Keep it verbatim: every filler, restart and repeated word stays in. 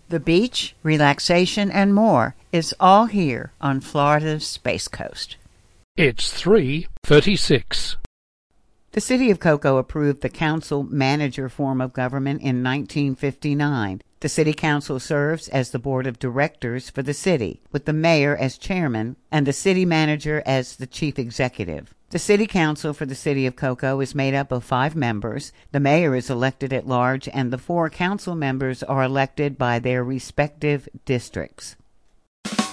The beach, relaxation, and more is all here on Florida's Space Coast. It's three thirty-six. The City of Cocoa approved the council-manager form of government in nineteen fifty-nine. The City Council serves as the board of directors for the city, with the mayor as chairman and the city manager as the chief executive. The City Council for the City of Cocoa is made up of five members. The mayor is elected at large, and the four council members are elected by their respective districts.